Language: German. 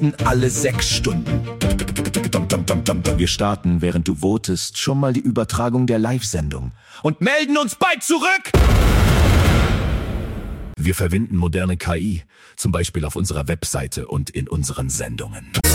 alle 6 Stunden. Wir starten, während du votest, schon mal die Übertragung der Live-Sendung und melden uns bald zurück! Wir verwenden moderne KI, zum Beispiel auf unserer Webseite und in unseren Sendungen.